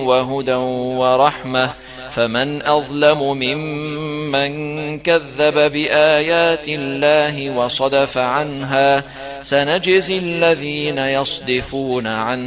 وهدى ورحمة، فمن أظلم ممن كذب بآيات الله وصدف عنها. سنجزي الذين يصدفون عن